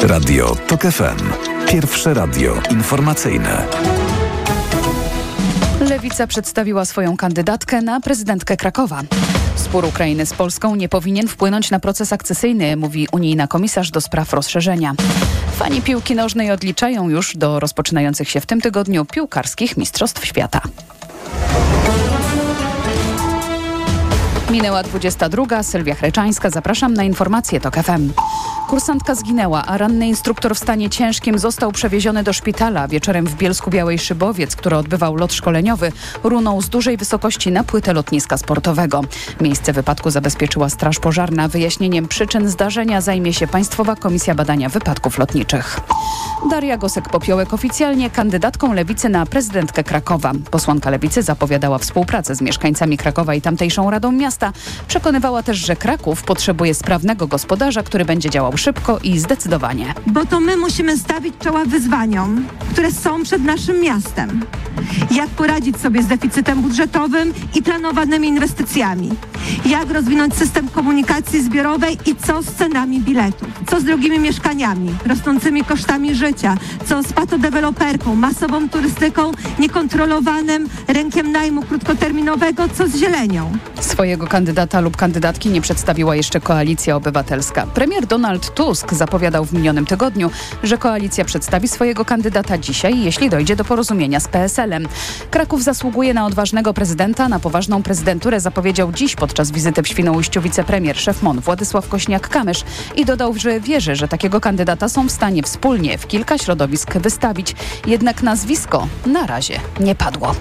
Radio TOK FM. Pierwsze radio informacyjne. Lewica przedstawiła swoją kandydatkę na prezydentkę Krakowa. Spór Ukrainy z Polską nie powinien wpłynąć na proces akcesyjny, mówi unijna komisarz do spraw rozszerzenia. Fani piłki nożnej odliczają już do rozpoczynających się w tym tygodniu piłkarskich Mistrzostw Świata. Minęła 22. Sylwia Chreczańska. Zapraszam na informacje TOK FM. Kursantka zginęła, a ranny instruktor w stanie ciężkim został przewieziony do szpitala. Wieczorem w Bielsku-Białej Szybowiec, który odbywał lot szkoleniowy, runął z dużej wysokości na płytę lotniska sportowego. Miejsce wypadku zabezpieczyła Straż Pożarna. Wyjaśnieniem przyczyn zdarzenia zajmie się Państwowa Komisja Badania Wypadków Lotniczych. Daria Gosek-Popiołek oficjalnie kandydatką Lewicy na prezydentkę Krakowa. Posłanka Lewicy zapowiadała współpracę z mieszkańcami Krakowa i tamtejszą Radą Miasta. Przekonywała też, że Kraków potrzebuje sprawnego gospodarza, który będzie działał szybko i zdecydowanie. Bo to my musimy stawić czoła wyzwaniom, które są przed naszym miastem. Jak poradzić sobie z deficytem budżetowym i planowanymi inwestycjami? Jak rozwinąć system komunikacji zbiorowej i co z cenami biletów? Co z drogimi mieszkaniami, rosnącymi kosztami życia? Co z patodeweloperką, masową turystyką, niekontrolowanym rynkiem najmu krótkoterminowego? Co z zielenią? Swojego kandydata lub kandydatki nie przedstawiła jeszcze Koalicja Obywatelska. Premier Donald Tusk zapowiadał w minionym tygodniu, że koalicja przedstawi swojego kandydata dzisiaj, jeśli dojdzie do porozumienia z PSL-em. Kraków zasługuje na odważnego prezydenta, na poważną prezydenturę zapowiedział dziś podczas wizyty w Świnoujściu wicepremier szef MON Władysław Kośniak-Kamysz i dodał, że wierzy, że takiego kandydata są w stanie wspólnie w kilka środowisk wystawić. Jednak nazwisko na razie nie padło.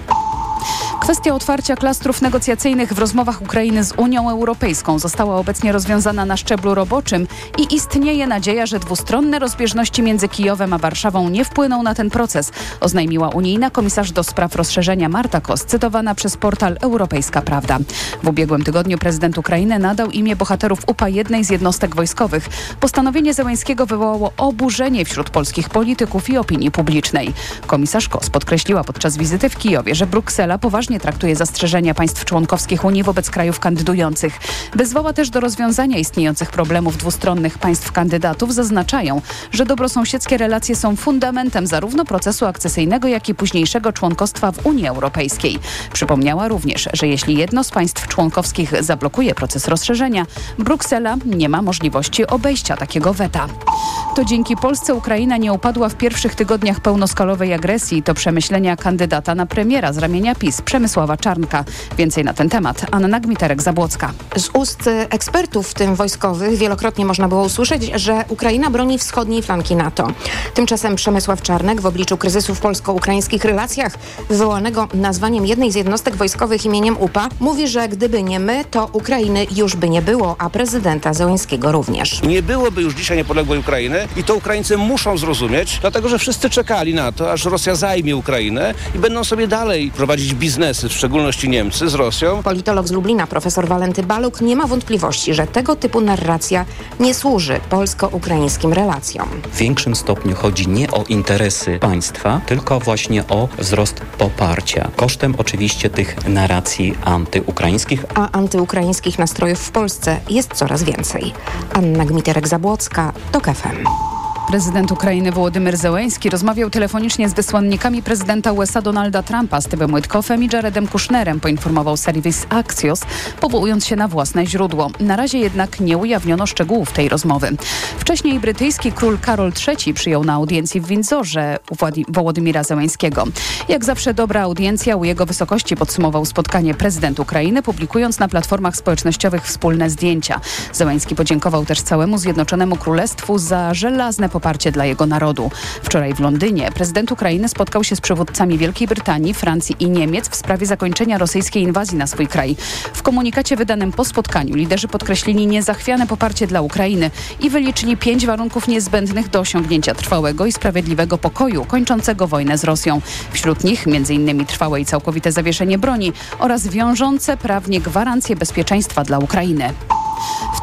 Kwestia otwarcia klastrów negocjacyjnych w rozmowach Ukrainy z Unią Europejską została obecnie rozwiązana na szczeblu roboczym i istnieje nadzieja, że dwustronne rozbieżności między Kijowem a Warszawą nie wpłyną na ten proces, oznajmiła unijna komisarz do spraw rozszerzenia Marta Kos, cytowana przez portal Europejska Prawda. W ubiegłym tygodniu prezydent Ukrainy nadał imię bohaterów UPA jednej z jednostek wojskowych. Postanowienie Zełenskiego wywołało oburzenie wśród polskich polityków i opinii publicznej. Komisarz Kos podkreśliła podczas wizyty w Kijowie, że Bruksela poważnie traktuje zastrzeżenia państw członkowskich Unii wobec krajów kandydujących. Wezwała też do rozwiązania istniejących problemów dwustronnych państw kandydatów. Zaznaczają, że dobrosąsiedzkie relacje są fundamentem zarówno procesu akcesyjnego, jak i późniejszego członkostwa w Unii Europejskiej. Przypomniała również, że jeśli jedno z państw członkowskich zablokuje proces rozszerzenia, Bruksela nie ma możliwości obejścia takiego weta. To dzięki Polsce Ukraina nie upadła w pierwszych tygodniach pełnoskalowej agresji. To przemyślenia kandydata na premiera z ramienia PiS, Przemysława Czarnka. Więcej na ten temat Anna Gmiterek-Zabłocka. Z ust ekspertów, w tym wojskowych, wielokrotnie można było usłyszeć, że Ukraina broni wschodniej flanki NATO. Tymczasem Przemysław Czarnek w obliczu kryzysu w polsko-ukraińskich relacjach wywołanego nazwaniem jednej z jednostek wojskowych imieniem UPA mówi, że gdyby nie my, to Ukrainy już by nie było, a prezydenta Zełenskiego również. Nie byłoby już dzisiaj niepodległej Ukrainy i to Ukraińcy muszą zrozumieć, dlatego że wszyscy czekali na to, aż Rosja zajmie Ukrainę i będą sobie dalej prowadzić biznesy, w szczególności Niemcy, z Rosją. Politolog z Lublina, profesor Walenty Baluk, nie ma wątpliwości, że tego typu narracja nie służy polsko-ukraińskim relacjom. W większym stopniu chodzi nie o interesy państwa, tylko właśnie o wzrost poparcia. Kosztem oczywiście tych narracji antyukraińskich. A antyukraińskich nastrojów w Polsce jest coraz więcej. Anna Gmiterek-Zabłocka, TOK FM. Prezydent Ukrainy Wołodymyr Zełenski rozmawiał telefonicznie z wysłannikami prezydenta USA Donalda Trumpa, Stevem Witkoffem i Jaredem Kushnerem, poinformował serwis Axios, powołując się na własne źródło. Na razie jednak nie ujawniono szczegółów tej rozmowy. Wcześniej brytyjski król Karol III przyjął na audiencji w Windsorze Wołodymyra Zełenskiego. Jak zawsze dobra audiencja u jego wysokości, podsumował spotkanie prezydent Ukrainy, publikując na platformach społecznościowych wspólne zdjęcia. Zełenski podziękował też całemu Zjednoczonemu Królestwu za żelazne poparcie dla jego narodu. Wczoraj w Londynie prezydent Ukrainy spotkał się z przywódcami Wielkiej Brytanii, Francji i Niemiec w sprawie zakończenia rosyjskiej inwazji na swój kraj. W komunikacie wydanym po spotkaniu liderzy podkreślili niezachwiane poparcie dla Ukrainy i wyliczyli 5 warunków niezbędnych do osiągnięcia trwałego i sprawiedliwego pokoju kończącego wojnę z Rosją. Wśród nich m.in. trwałe i całkowite zawieszenie broni oraz wiążące prawnie gwarancje bezpieczeństwa dla Ukrainy. W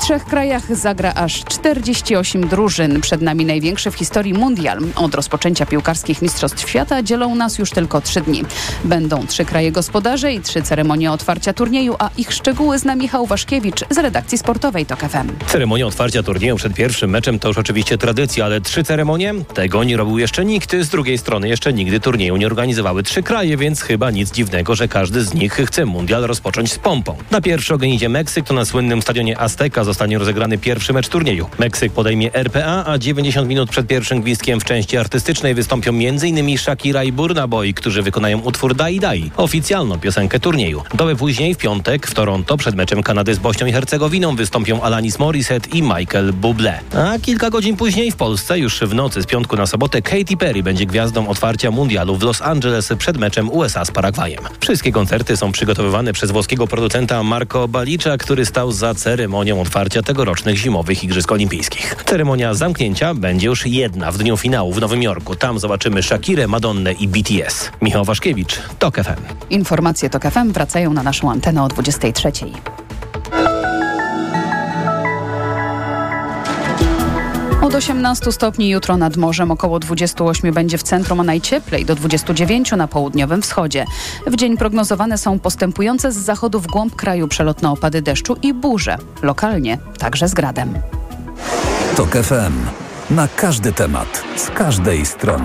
3 krajach zagra aż 48 drużyn. Przed nami największy w historii mundial. Od rozpoczęcia piłkarskich Mistrzostw Świata dzielą nas już tylko 3 dni. Będą 3 kraje gospodarze i 3 ceremonie otwarcia turnieju, a ich szczegóły zna Michał Waszkiewicz z redakcji sportowej TOK FM. Ceremonia otwarcia turnieju przed pierwszym meczem to już oczywiście tradycja, ale 3 ceremonie? Tego nie robił jeszcze nikt. Z drugiej strony jeszcze nigdy turnieju nie organizowały 3 kraje, więc chyba nic dziwnego, że każdy z nich chce mundial rozpocząć z pompą. Na pierwszy ogień idzie Meksyk, to na słynnym stadionie Azteca zostanie rozegrany pierwszy mecz turnieju. Meksyk podejmie RPA, a 90 minut przed pierwszym gwizdkiem w części artystycznej wystąpią m.in. Shakira i Burna Boy, którzy wykonają utwór Dai Dai, oficjalną piosenkę turnieju. Dobę później w piątek w Toronto przed meczem Kanady z Bośnią i Hercegowiną wystąpią Alanis Morissette i Michael Bublé. A kilka godzin później w Polsce, już w nocy z piątku na sobotę, Katy Perry będzie gwiazdą otwarcia mundialu w Los Angeles przed meczem USA z Paragwajem. Wszystkie koncerty są przygotowywane przez włoskiego producenta Marco Balicza, który stał za ceremonią otwarcia tegorocznych zimowych Igrzysk Olimpijskich. Ceremonia zamknięcia będzie już jedna w dniu finału w Nowym Jorku. Tam zobaczymy Shakirę, Madonnę i BTS. Michał Waszkiewicz, TOK FM. Informacje TOK FM wracają na naszą antenę o 23. Od 18 stopni jutro nad morzem, około 28 będzie w centrum, a najcieplej do 29 na południowym wschodzie. W dzień prognozowane są postępujące z zachodu w głąb kraju przelotne opady deszczu i burze. Lokalnie także z gradem. TOK FM. Na każdy temat, z każdej strony.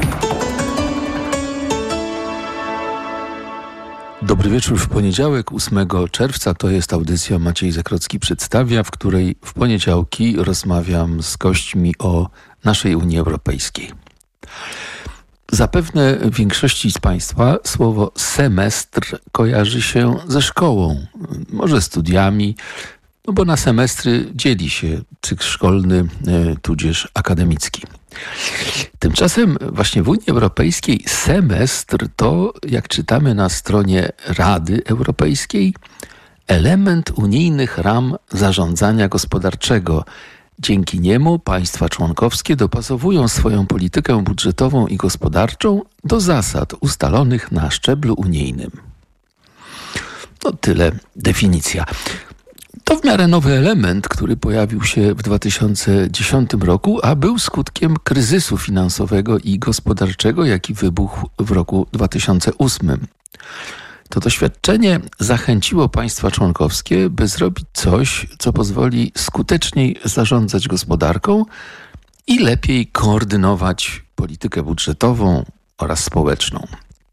Dobry wieczór w poniedziałek, 8 czerwca. To jest audycja Maciej Zakrocki przedstawia, w której w poniedziałki rozmawiam z gośćmi o naszej Unii Europejskiej. Zapewne większości z Państwa słowo semestr kojarzy się ze szkołą, może studiami, no bo na semestry dzieli się cykl szkolny, tudzież akademicki. Tymczasem właśnie w Unii Europejskiej semestr to, jak czytamy na stronie Rady Europejskiej, element unijnych ram zarządzania gospodarczego. Dzięki niemu państwa członkowskie dopasowują swoją politykę budżetową i gospodarczą do zasad ustalonych na szczeblu unijnym. To tyle definicja. To w miarę nowy element, który pojawił się w 2010 roku, a był skutkiem kryzysu finansowego i gospodarczego, jaki wybuchł w roku 2008. To doświadczenie zachęciło państwa członkowskie, by zrobić coś, co pozwoli skuteczniej zarządzać gospodarką i lepiej koordynować politykę budżetową oraz społeczną.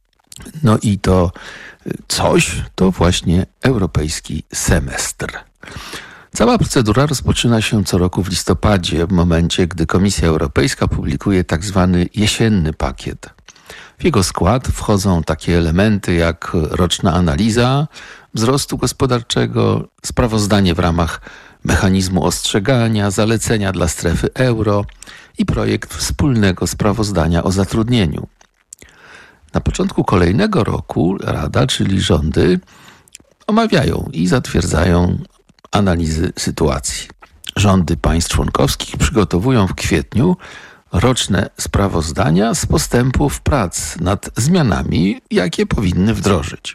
No i to coś to właśnie europejski semestr. Cała procedura rozpoczyna się co roku w listopadzie, w momencie, gdy Komisja Europejska publikuje tak zwany jesienny pakiet. W jego skład wchodzą takie elementy jak roczna analiza wzrostu gospodarczego, sprawozdanie w ramach mechanizmu ostrzegania, zalecenia dla strefy euro i projekt wspólnego sprawozdania o zatrudnieniu. Na początku kolejnego roku Rada, czyli rządy, omawiają i zatwierdzają analizy sytuacji. Rządy państw członkowskich przygotowują w kwietniu roczne sprawozdania z postępów prac nad zmianami, jakie powinny wdrożyć.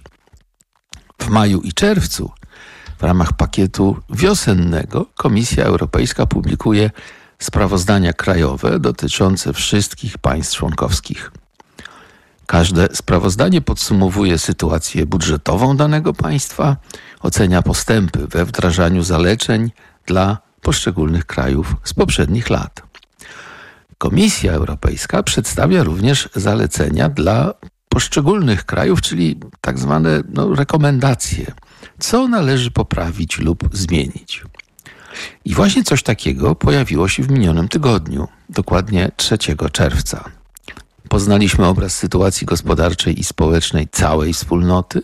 W maju i czerwcu w ramach pakietu wiosennego Komisja Europejska publikuje sprawozdania krajowe dotyczące wszystkich państw członkowskich. Każde sprawozdanie podsumowuje sytuację budżetową danego państwa, ocenia postępy we wdrażaniu zaleceń dla poszczególnych krajów z poprzednich lat. Komisja Europejska przedstawia również zalecenia dla poszczególnych krajów, czyli tak zwane rekomendacje, co należy poprawić lub zmienić. I właśnie coś takiego pojawiło się w minionym tygodniu, dokładnie 3 czerwca. Poznaliśmy obraz sytuacji gospodarczej i społecznej całej wspólnoty,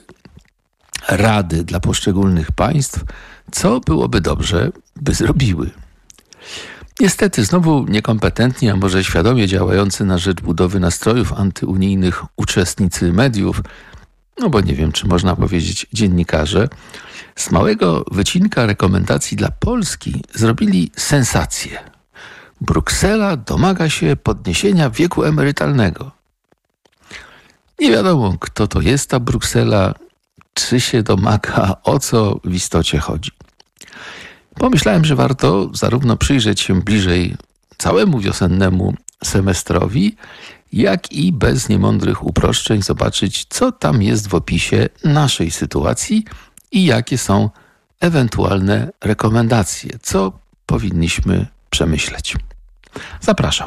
rady dla poszczególnych państw, co byłoby dobrze, by zrobiły. Niestety znowu niekompetentni, a może świadomie działający na rzecz budowy nastrojów antyunijnych uczestnicy mediów, bo nie wiem, czy można powiedzieć dziennikarze, z małego wycinka rekomendacji dla Polski zrobili sensację. Bruksela domaga się podniesienia wieku emerytalnego. Nie wiadomo, kto to jest ta Bruksela, czy się domaga, o co w istocie chodzi. pomyślałem, że warto zarówno przyjrzeć się bliżej całemu wiosennemu semestrowi, jak i bez niemądrych uproszczeń zobaczyć, co tam jest w opisie naszej sytuacji i jakie są ewentualne rekomendacje, co powinniśmy przemyśleć. Zapraszam.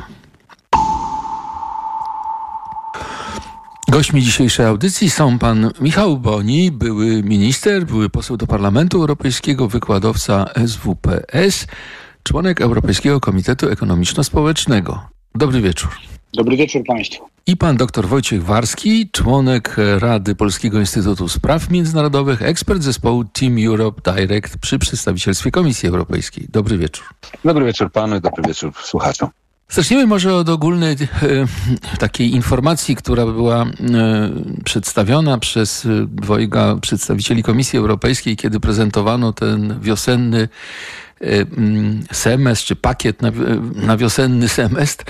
Gośćmi dzisiejszej audycji są pan Michał Boni, były minister, były poseł do Parlamentu Europejskiego, wykładowca SWPS, członek Europejskiego Komitetu Ekonomiczno-Społecznego. Dobry wieczór. Dobry wieczór Państwu. I pan dr Wojciech Warski, członek Rady Polskiego Instytutu Spraw Międzynarodowych, ekspert zespołu Team Europe Direct przy przedstawicielstwie Komisji Europejskiej. Dobry wieczór. Dobry wieczór panu i dobry wieczór słuchaczom. Zacznijmy może od ogólnej takiej informacji, która była przedstawiona przez dwojga przedstawicieli Komisji Europejskiej, kiedy prezentowano ten wiosenny semestr, czy pakiet na wiosenny semestr.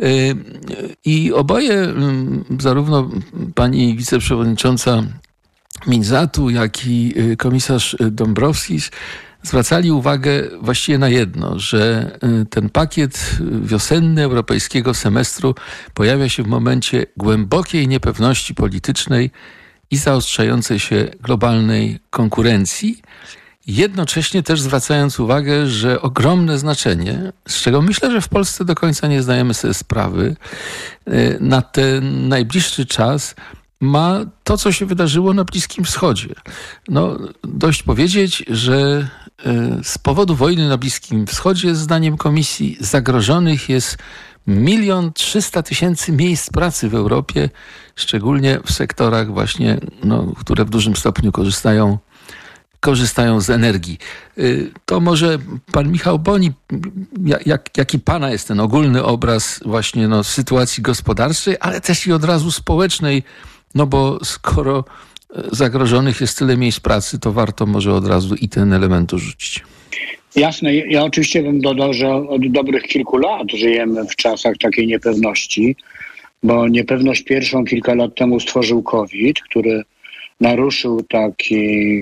I oboje, zarówno pani wiceprzewodnicząca Minzatu, jak i komisarz Dombrovskis, zwracali uwagę właściwie na jedno, że ten pakiet wiosenny europejskiego semestru pojawia się w momencie głębokiej niepewności politycznej i zaostrzającej się globalnej konkurencji, jednocześnie też zwracając uwagę, że ogromne znaczenie, z czego myślę, że w Polsce do końca nie zdajemy sobie sprawy, na ten najbliższy czas ma to, co się wydarzyło na Bliskim Wschodzie. No, dość powiedzieć, że z powodu wojny na Bliskim Wschodzie, zdaniem Komisji, zagrożonych jest 1 300 000 miejsc pracy w Europie, szczególnie w sektorach właśnie, które w dużym stopniu korzystają z energii. To może pan Michał Boni, jaki pana jest ten ogólny obraz właśnie sytuacji gospodarczej, ale też i od razu społecznej, bo skoro zagrożonych jest tyle miejsc pracy, to warto może od razu i ten element dorzucić. Jasne, ja oczywiście bym dodał, że od dobrych kilku lat żyjemy w czasach takiej niepewności, bo niepewność pierwszą kilka lat temu stworzył COVID, który naruszył taki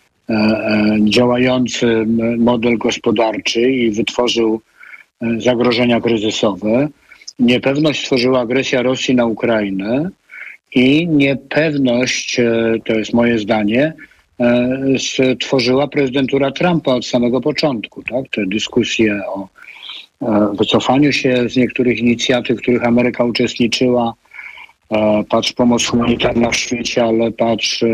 działający model gospodarczy i wytworzył zagrożenia kryzysowe. Niepewność stworzyła agresja Rosji na Ukrainę i niepewność, to jest moje zdanie, stworzyła prezydentura Trumpa od samego początku. Tak? Te dyskusje o wycofaniu się z niektórych inicjatyw, w których Ameryka uczestniczyła, patrz pomoc humanitarna w świecie, ale patrz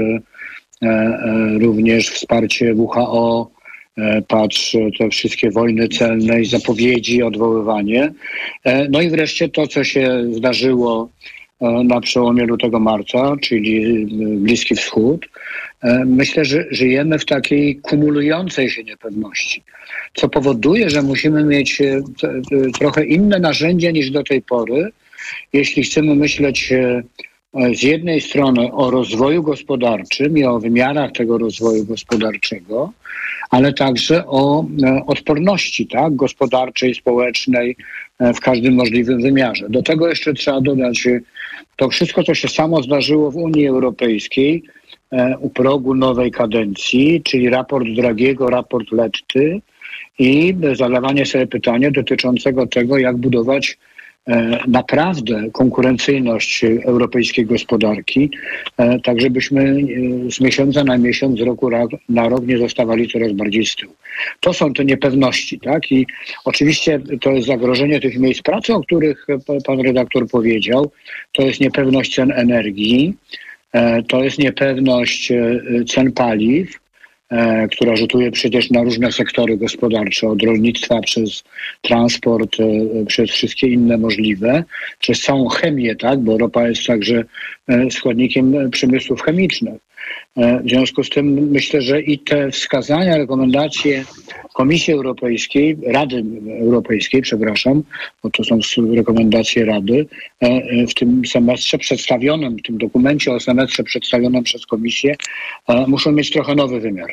również wsparcie WHO, patrz te wszystkie wojny celne i zapowiedzi, odwoływanie. No i wreszcie to, co się zdarzyło na przełomie lutego-marca, czyli Bliski Wschód. Myślę, że żyjemy w takiej kumulującej się niepewności, co powoduje, że musimy mieć trochę inne narzędzia niż do tej pory, jeśli chcemy myśleć z jednej strony o rozwoju gospodarczym i o wymiarach tego rozwoju gospodarczego, ale także o odporności, tak, gospodarczej, społecznej w każdym możliwym wymiarze. Do tego jeszcze trzeba dodać to wszystko, co się samo zdarzyło w Unii Europejskiej u progu nowej kadencji, czyli raport Draghiego, raport Letty i zadawanie sobie pytania dotyczącego tego, jak budować naprawdę konkurencyjność europejskiej gospodarki, tak żebyśmy z miesiąca na miesiąc, z roku na rok nie zostawali coraz bardziej z tyłu. To są te niepewności, tak? I oczywiście to jest zagrożenie tych miejsc pracy, o których pan redaktor powiedział. To jest niepewność cen energii, to jest niepewność cen paliw, która rzutuje przecież na różne sektory gospodarcze, od rolnictwa przez transport, przez wszystkie inne możliwe, przez całą chemię, tak, bo ropa jest także składnikiem przemysłów chemicznych. W związku z tym myślę, że i te wskazania, rekomendacje Komisji Europejskiej, Rady Europejskiej, bo to są rekomendacje Rady, w tym semestrze przedstawionym, w tym dokumencie o semestrze przedstawionym przez Komisję, muszą mieć trochę nowy wymiar.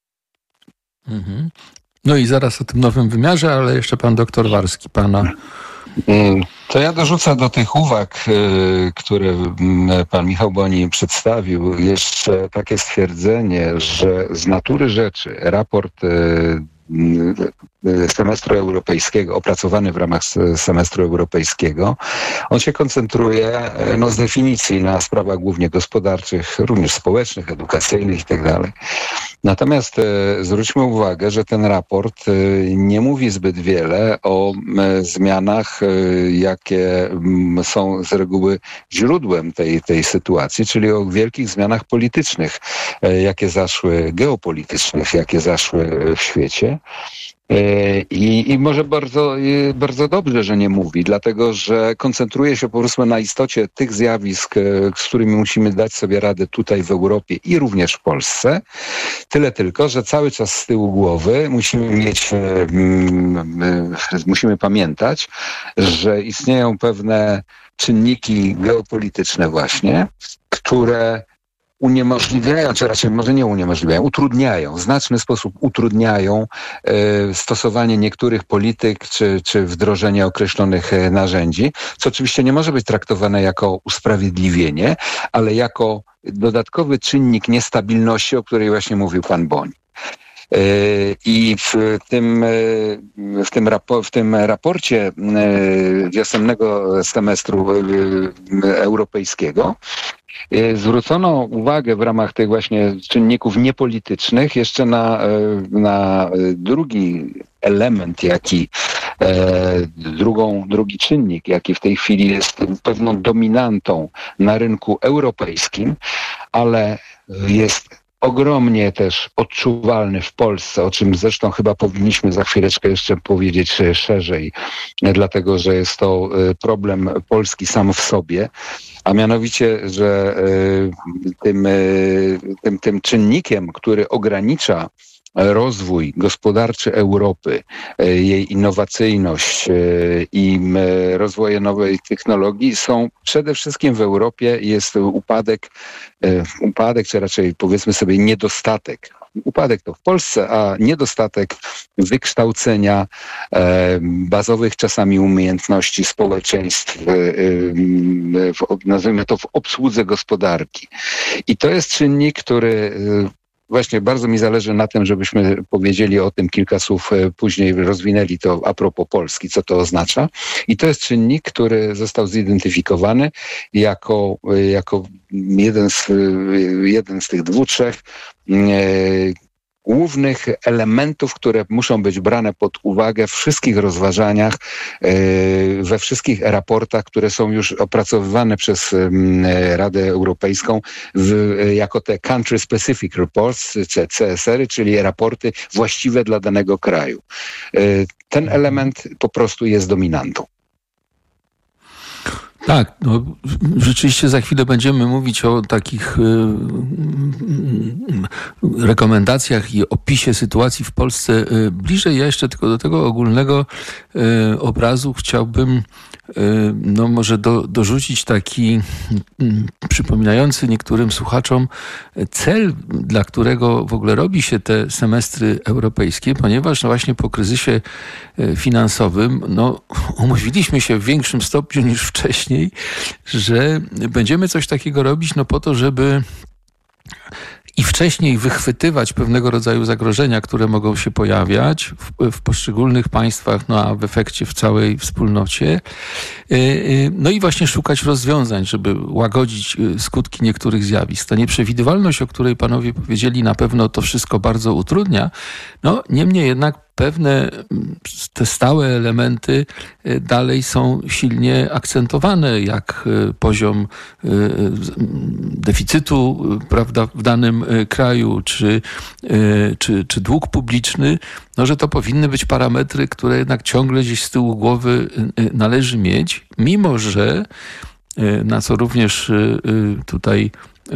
No i zaraz o tym nowym wymiarze, ale jeszcze pan doktor Warski, pana... To ja dorzucę do tych uwag, które pan Michał Boni przedstawił, jeszcze takie stwierdzenie, że z natury rzeczy raport semestru europejskiego, opracowany w ramach semestru europejskiego, on się koncentruje z definicji na sprawach głównie gospodarczych, również społecznych, edukacyjnych itd. Natomiast zwróćmy uwagę, że ten raport nie mówi zbyt wiele o zmianach, jakie są z reguły źródłem tej sytuacji, czyli o wielkich zmianach politycznych, jakie zaszły, geopolitycznych, jakie zaszły w świecie. I może bardzo dobrze, że nie mówi, dlatego że koncentruje się po prostu na istocie tych zjawisk, z którymi musimy dać sobie radę tutaj w Europie i również w Polsce. Tyle tylko, że cały czas z tyłu głowy musimy pamiętać, że istnieją pewne czynniki geopolityczne właśnie, które uniemożliwiają, czy raczej może nie uniemożliwiają, utrudniają, w znaczny sposób utrudniają stosowanie niektórych polityk, czy wdrożenie określonych narzędzi, co oczywiście nie może być traktowane jako usprawiedliwienie, ale jako dodatkowy czynnik niestabilności, o której właśnie mówił pan Boń. I w tym raporcie wiosennego semestru europejskiego zwrócono uwagę w ramach tych właśnie czynników niepolitycznych jeszcze na drugi element, drugi czynnik, jaki w tej chwili jest pewną dominantą na rynku europejskim, ale jest ogromnie też odczuwalny w Polsce, o czym zresztą chyba powinniśmy za chwileczkę jeszcze powiedzieć szerzej, dlatego że jest to problem Polski sam w sobie, a mianowicie, że tym czynnikiem, który ogranicza rozwój gospodarczy Europy, jej innowacyjność i rozwoje nowej technologii są przede wszystkim w Europie jest upadek, czy raczej powiedzmy sobie niedostatek. Upadek to w Polsce, a niedostatek wykształcenia bazowych czasami umiejętności społeczeństw, nazwijmy to w obsłudze gospodarki. I to jest czynnik, który właśnie bardzo mi zależy na tym, żebyśmy powiedzieli o tym kilka słów później, rozwinęli to a propos Polski, co to oznacza. I to jest czynnik, który został zidentyfikowany jako jeden z tych dwóch, trzech głównych elementów, które muszą być brane pod uwagę w wszystkich rozważaniach, we wszystkich raportach, które są już opracowywane przez Radę Europejską jako te Country Specific Reports, czy CSR-y, czyli raporty właściwe dla danego kraju. Ten element po prostu jest dominantą. Tak, rzeczywiście za chwilę będziemy mówić o takich rekomendacjach i opisie sytuacji w Polsce bliżej. Ja jeszcze tylko do tego ogólnego obrazu chciałbym może dorzucić taki przypominający niektórym słuchaczom cel, dla którego w ogóle robi się te semestry europejskie, ponieważ właśnie po kryzysie finansowym umówiliśmy się w większym stopniu niż wcześniej, że będziemy coś takiego robić po to, żeby i wcześniej wychwytywać pewnego rodzaju zagrożenia, które mogą się pojawiać w poszczególnych państwach, a w efekcie w całej wspólnocie. I właśnie szukać rozwiązań, żeby łagodzić skutki niektórych zjawisk. Ta nieprzewidywalność, o której panowie powiedzieli, na pewno to wszystko bardzo utrudnia. Niemniej jednak pewne te stałe elementy dalej są silnie akcentowane, jak poziom deficytu, prawda, w danym kraju, czy dług publiczny, że to powinny być parametry, które jednak ciągle gdzieś z tyłu głowy należy mieć, mimo że, na co również tutaj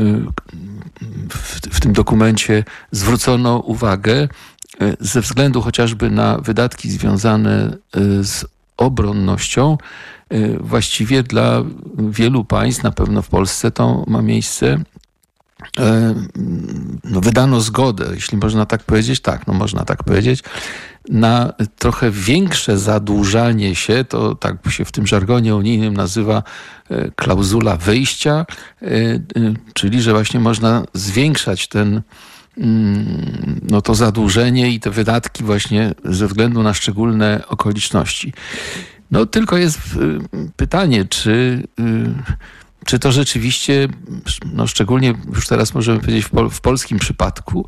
w tym dokumencie zwrócono uwagę, ze względu chociażby na wydatki związane z obronnością, właściwie dla wielu państw, na pewno w Polsce to ma miejsce, wydano zgodę, jeśli można tak powiedzieć, można tak powiedzieć, na trochę większe zadłużanie się, to tak się w tym żargonie unijnym nazywa klauzula wyjścia, czyli że właśnie można zwiększać ten no to zadłużenie i te wydatki właśnie ze względu na szczególne okoliczności. No tylko jest pytanie, czy to rzeczywiście, no szczególnie już teraz możemy powiedzieć w polskim przypadku,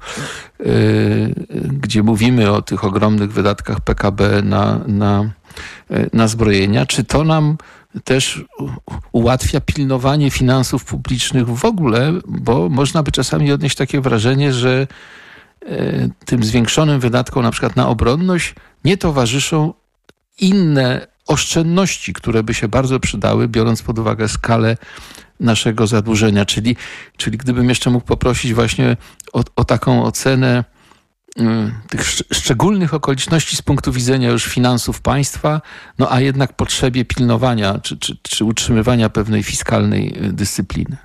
gdzie mówimy o tych ogromnych wydatkach PKB na zbrojenia, czy to nam też ułatwia pilnowanie finansów publicznych w ogóle, bo można by czasami odnieść takie wrażenie, że tym zwiększonym wydatkom na przykład na obronność nie towarzyszą inne oszczędności, które by się bardzo przydały, biorąc pod uwagę skalę naszego zadłużenia. Czyli gdybym jeszcze mógł poprosić właśnie o taką ocenę tych szczególnych okoliczności z punktu widzenia już finansów państwa, no a jednak potrzebie pilnowania czy utrzymywania pewnej fiskalnej dyscypliny.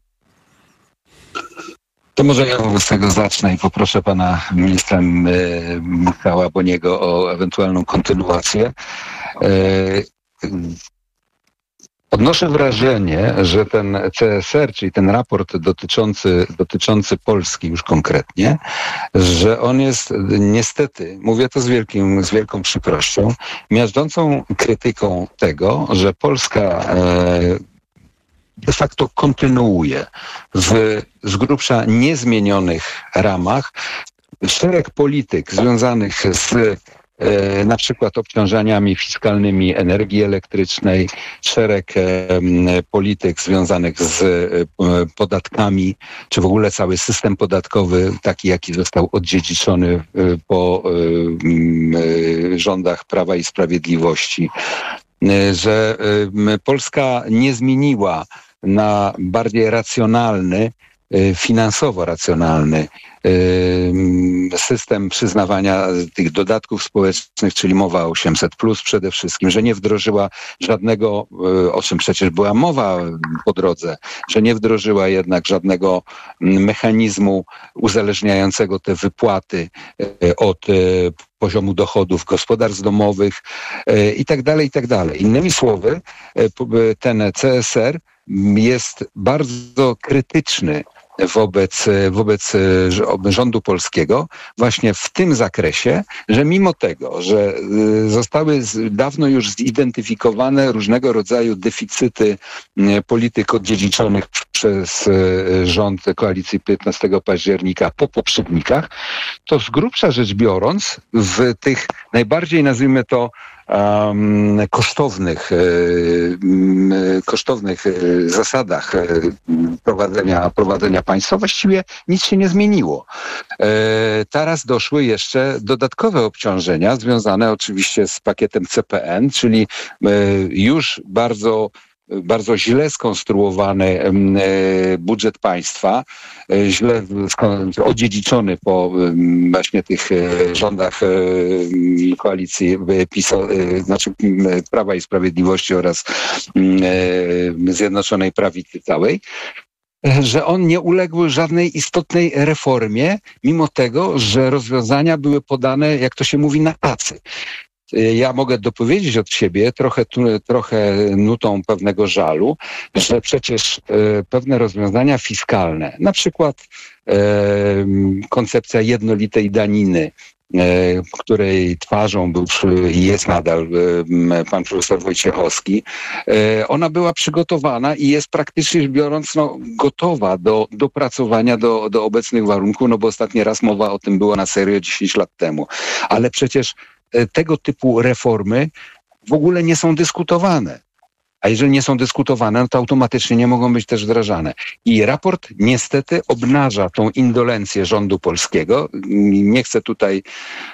To może ja z tego zacznę i poproszę pana ministra Michała Boniego o ewentualną kontynuację. Odnoszę wrażenie, że ten CSR, czyli ten raport dotyczący Polski już konkretnie, że on jest niestety, mówię to z wielką przykrością, miażdżącą krytyką tego, że Polska de facto kontynuuje w z grubsza niezmienionych ramach szereg polityk związanych z na przykład obciążeniami fiskalnymi energii elektrycznej, szereg polityk związanych z podatkami, czy w ogóle cały system podatkowy, taki jaki został odziedziczony po rządach Prawa i Sprawiedliwości, że Polska nie zmieniła na bardziej racjonalny, finansowo racjonalny system przyznawania tych dodatków społecznych, czyli mowa o 800+, przede wszystkim, że nie wdrożyła żadnego, o czym przecież była mowa po drodze, że nie wdrożyła jednak żadnego mechanizmu uzależniającego te wypłaty od poziomu dochodów gospodarstw domowych i tak dalej, i tak dalej. Innymi słowy, ten CSR jest bardzo krytyczny wobec rządu polskiego właśnie w tym zakresie, że mimo tego, że zostały dawno już zidentyfikowane różnego rodzaju deficyty polityk odziedziczonych przez rząd koalicji 15 października po poprzednikach, to z grubsza rzecz biorąc w tych najbardziej, nazwijmy to, kosztownych zasadach prowadzenia państwa właściwie nic się nie zmieniło. Teraz doszły jeszcze dodatkowe obciążenia związane oczywiście z pakietem CPN, czyli już bardzo źle skonstruowany budżet państwa, źle odziedziczony po właśnie tych rządach koalicji znaczy Prawa i Sprawiedliwości oraz Zjednoczonej Prawicy całej, że on nie uległ żadnej istotnej reformie, mimo tego, że rozwiązania były podane, jak to się mówi, na tacy. Ja mogę dopowiedzieć od siebie trochę nutą pewnego żalu, że przecież pewne rozwiązania fiskalne, na przykład koncepcja jednolitej daniny, której twarzą był i jest nadal pan profesor Wojciechowski, ona była przygotowana i jest praktycznie rzecz biorąc gotowa do dopracowania do obecnych warunków, bo ostatni raz mowa o tym była na serio 10 lat temu. Ale przecież tego typu reformy w ogóle nie są dyskutowane. A jeżeli nie są dyskutowane, to automatycznie nie mogą być też wdrażane. I raport niestety obnaża tą indolencję rządu polskiego. Nie chcę tutaj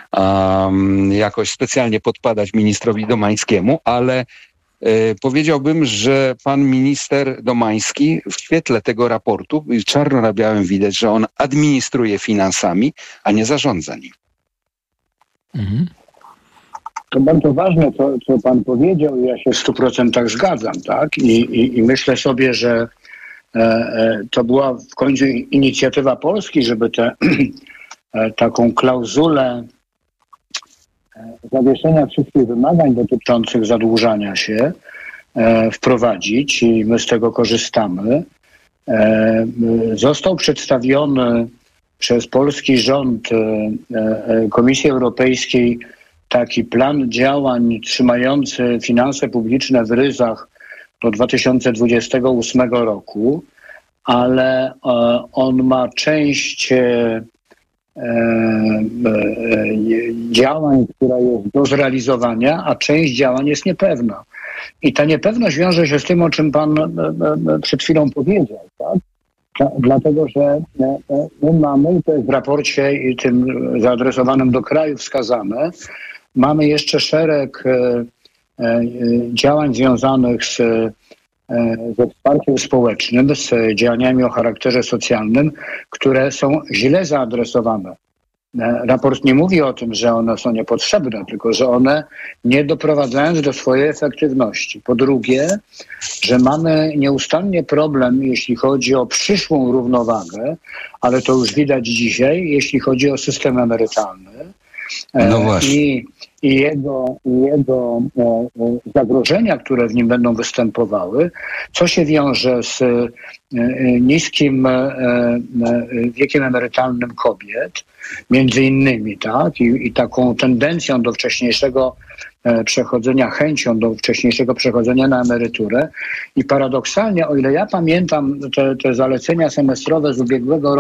jakoś specjalnie podpadać ministrowi Domańskiemu, ale powiedziałbym, że pan minister Domański w świetle tego raportu, czarno na białym widać, że on administruje finansami, a nie zarządza nim. Mhm. To bardzo ważne, co pan powiedział, i ja się w 100% zgadzam, tak? I myślę sobie, że to była w końcu inicjatywa Polski, żeby taką klauzulę zawieszenia wszystkich wymagań dotyczących zadłużania się wprowadzić i my z tego korzystamy. Został przedstawiony przez polski rząd Komisji Europejskiej taki plan działań trzymający finanse publiczne w ryzach do 2028 roku, ale on ma część działań, która jest do zrealizowania, a część działań jest niepewna. I ta niepewność wiąże się z tym, o czym pan przed chwilą powiedział, tak? Dlatego, że my mamy, i to jest w raporcie i tym zaadresowanym do kraju wskazane, mamy jeszcze szereg działań związanych ze wsparciem społecznym, z działaniami o charakterze socjalnym, które są źle zaadresowane. Raport nie mówi o tym, że one są niepotrzebne, tylko że one nie doprowadzają do swojej efektywności. Po drugie, że mamy nieustannie problem, jeśli chodzi o przyszłą równowagę, ale to już widać dzisiaj, jeśli chodzi o system emerytalny. No właśnie. I jego zagrożenia, które w nim będą występowały, co się wiąże z niskim wiekiem emerytalnym kobiet, między innymi, tak, i taką tendencją do wcześniejszego przechodzenia, chęcią do wcześniejszego przechodzenia na emeryturę. I paradoksalnie, o ile ja pamiętam te zalecenia semestralne z ubiegłego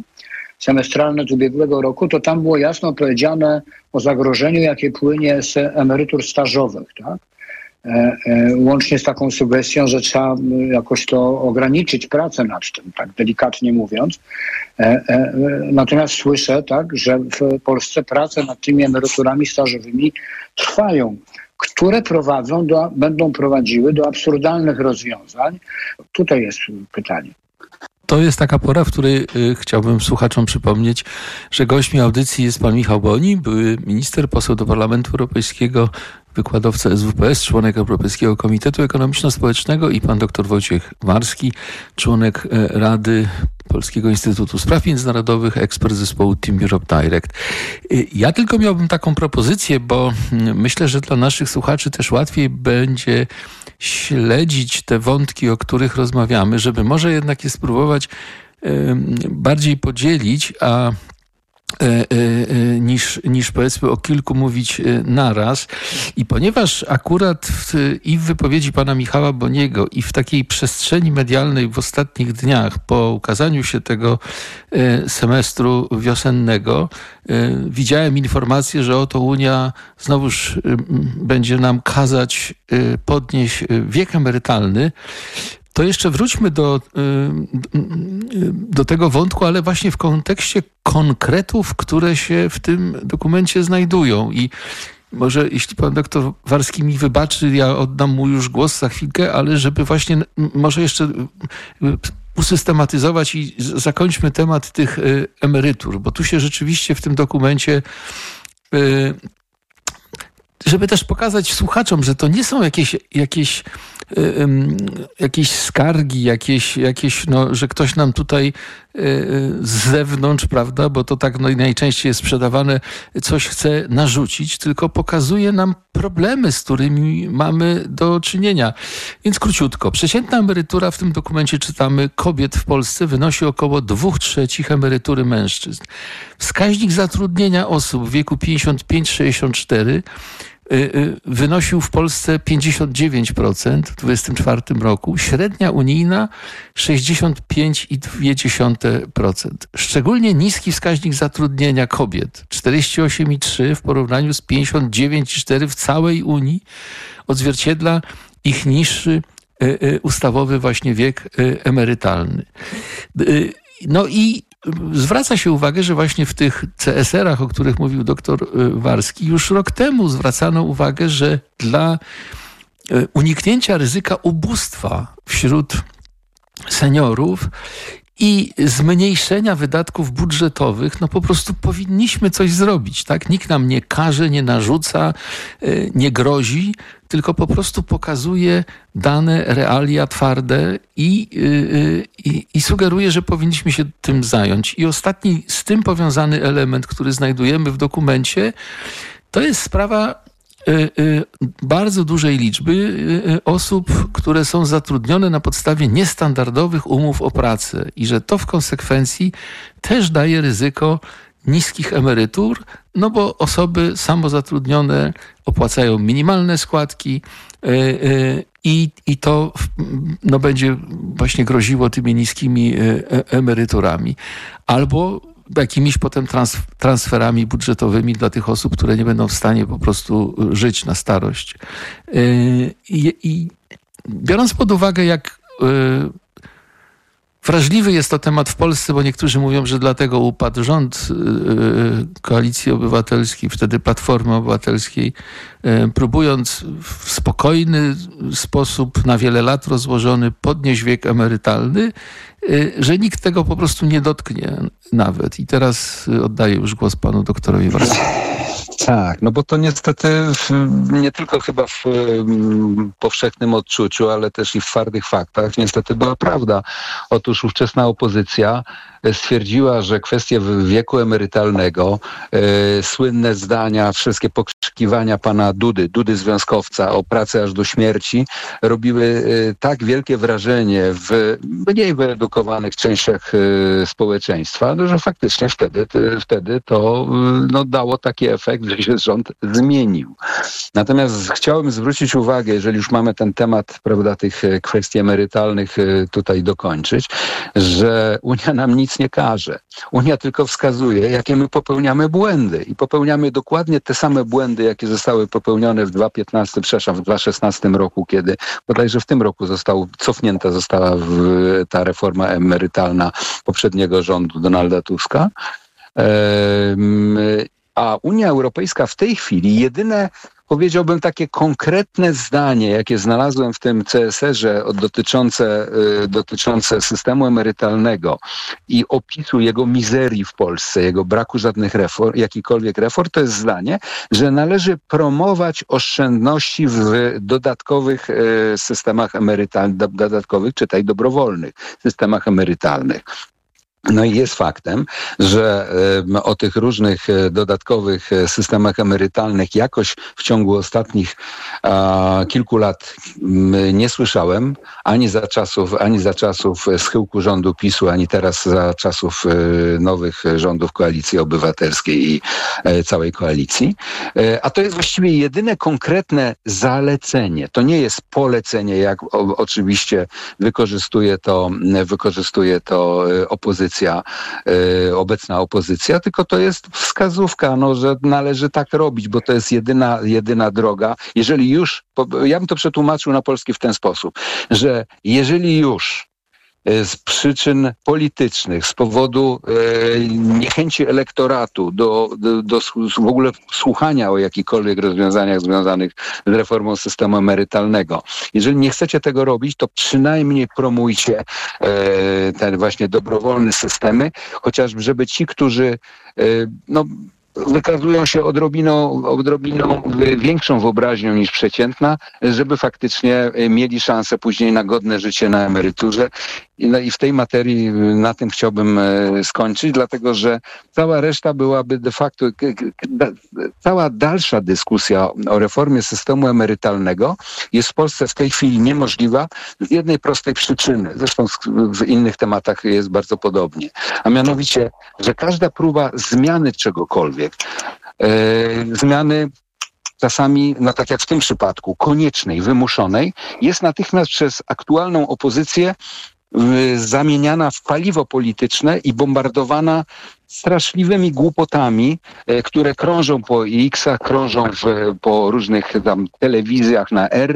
roku, to tam było jasno powiedziane o zagrożeniu, jakie płynie z emerytur stażowych, tak? Łącznie z taką sugestią, że trzeba jakoś to ograniczyć pracę nad tym, tak delikatnie mówiąc. Natomiast słyszę, tak, że w Polsce prace nad tymi emeryturami stażowymi trwają, które będą prowadziły do absurdalnych rozwiązań. Tutaj jest pytanie. To jest taka pora, w której chciałbym słuchaczom przypomnieć, że gośćmi audycji jest pan Michał Boni, były minister, poseł do Parlamentu Europejskiego, wykładowca SWPS, członek Europejskiego Komitetu Ekonomiczno-Społecznego i pan dr Wojciech Warski, członek Rady Polskiego Instytutu Spraw Międzynarodowych, ekspert zespołu Team Europe Direct. Ja tylko miałbym taką propozycję, bo myślę, że dla naszych słuchaczy też łatwiej będzie śledzić te wątki, o których rozmawiamy, żeby może jednak je spróbować bardziej podzielić, niż powiedzmy o kilku mówić naraz. I ponieważ akurat i w wypowiedzi pana Michała Boniego i w takiej przestrzeni medialnej w ostatnich dniach po ukazaniu się tego semestru wiosennego widziałem informację, że oto Unia znowuż będzie nam kazać podnieść wiek emerytalny. To jeszcze wróćmy do tego wątku, ale właśnie w kontekście konkretów, które się w tym dokumencie znajdują. I może jeśli pan doktor Warski mi wybaczy, ja oddam mu już głos za chwilkę, ale żeby właśnie może jeszcze usystematyzować i zakończmy temat tych emerytur, bo tu się rzeczywiście w tym dokumencie, żeby też pokazać słuchaczom, że to nie są jakieś skargi, że ktoś nam tutaj z zewnątrz, prawda, bo to tak najczęściej jest sprzedawane, coś chce narzucić, tylko pokazuje nam problemy, z którymi mamy do czynienia. Więc króciutko. Przeciętna emerytura w tym dokumencie czytamy kobiet w Polsce wynosi około 2/3 emerytury mężczyzn. Wskaźnik zatrudnienia osób w wieku 55-64 wynosił w Polsce 59% w 2024 roku, średnia unijna 65,2%. Szczególnie niski wskaźnik zatrudnienia kobiet 48,3% w porównaniu z 59,4% w całej Unii odzwierciedla ich niższy ustawowy właśnie wiek emerytalny. No i zwraca się uwagę, że właśnie w tych CSR-ach, o których mówił dr Warski, już rok temu zwracano uwagę, że dla uniknięcia ryzyka ubóstwa wśród seniorów i zmniejszenia wydatków budżetowych, no po prostu powinniśmy coś zrobić, tak? Nikt nam nie każe, nie narzuca, nie grozi, tylko po prostu pokazuje dane, realia twarde i sugeruje, że powinniśmy się tym zająć. I ostatni z tym powiązany element, który znajdujemy w dokumencie, to jest sprawa bardzo dużej liczby osób, które są zatrudnione na podstawie niestandardowych umów o pracę i że to w konsekwencji też daje ryzyko niskich emerytur, no bo osoby samozatrudnione opłacają minimalne składki i to no, będzie właśnie groziło tymi niskimi emeryturami. Albo jakimiś potem transferami budżetowymi dla tych osób, które nie będą w stanie po prostu żyć na starość. I biorąc pod uwagę, jak wrażliwy jest to temat w Polsce, bo niektórzy mówią, że dlatego upadł rząd Koalicji Obywatelskiej, wtedy Platformy Obywatelskiej, próbując w spokojny sposób, na wiele lat rozłożony, podnieść wiek emerytalny, że nikt tego po prostu nie dotknie nawet. I teraz oddaję już głos panu doktorowi Warchołowi. Tak, no bo to niestety nie tylko chyba w powszechnym odczuciu, ale też i w twardych faktach niestety była prawda. Otóż ówczesna opozycja stwierdziła, że kwestie wieku emerytalnego, słynne zdania, wszystkie pokrzykiwania pana Dudy związkowca o pracy aż do śmierci robiły tak wielkie wrażenie w mniej wyedukowanych częściach społeczeństwa, że faktycznie wtedy to no, dało taki efekt, że się rząd zmienił. Natomiast chciałem zwrócić uwagę, jeżeli już mamy ten temat, prawda, tych kwestii emerytalnych tutaj dokończyć, że Unia nam nic nie każe. Unia tylko wskazuje, jakie my popełniamy błędy i popełniamy dokładnie te same błędy, jakie zostały popełnione w 2016 roku, kiedy bodajże w tym roku cofnięta została ta reforma emerytalna poprzedniego rządu Donalda Tuska. A Unia Europejska w tej chwili jedyne, powiedziałbym, takie konkretne zdanie, jakie znalazłem w tym CSR-ze dotyczące systemu emerytalnego i opisu jego mizerii w Polsce, jego braku żadnych reform, jakichkolwiek reform, to jest zdanie, że należy promować oszczędności w dodatkowych systemach emerytalnych, dodatkowych, czytaj dobrowolnych systemach emerytalnych. No i jest faktem, że o tych różnych dodatkowych systemach emerytalnych jakoś w ciągu ostatnich kilku lat nie słyszałem, ani za czasów schyłku rządu PiS-u, ani teraz za czasów nowych rządów Koalicji Obywatelskiej i całej koalicji. A to jest właściwie jedyne konkretne zalecenie. To nie jest polecenie, jak oczywiście wykorzystuje to opozycja, obecna opozycja, tylko to jest wskazówka, no, że należy tak robić, bo to jest jedyna droga. Jeżeli już, ja bym to przetłumaczył na polski w ten sposób, że jeżeli już z przyczyn politycznych, z powodu niechęci elektoratu do w ogóle słuchania o jakichkolwiek rozwiązaniach związanych z reformą systemu emerytalnego. Jeżeli nie chcecie tego robić, to przynajmniej promujcie te właśnie dobrowolne systemy, chociażby żeby ci, którzy wykazują się odrobiną większą wyobraźnią niż przeciętna, żeby faktycznie mieli szansę później na godne życie na emeryturze. I w tej materii na tym chciałbym skończyć, dlatego że cała reszta byłaby de facto, cała dalsza dyskusja o reformie systemu emerytalnego jest w Polsce w tej chwili niemożliwa z jednej prostej przyczyny. Zresztą w innych tematach jest bardzo podobnie. A mianowicie, że każda próba zmiany czegokolwiek, zmiany czasami, no tak jak w tym przypadku, koniecznej, wymuszonej, jest natychmiast przez aktualną opozycję zamieniana w paliwo polityczne i bombardowana straszliwymi głupotami, które krążą po X-ach, krążą po różnych tam telewizjach na R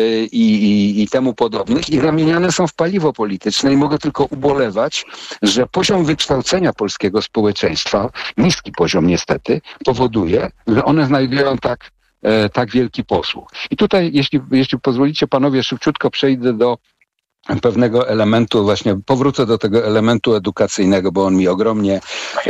i temu podobnych i zamieniane są w paliwo polityczne i mogę tylko ubolewać, że poziom wykształcenia polskiego społeczeństwa, niski poziom niestety, powoduje, że one znajdują tak wielki posłuch. I tutaj, jeśli pozwolicie panowie, szybciutko przejdę do pewnego elementu, właśnie powrócę do tego elementu edukacyjnego, bo on mi ogromnie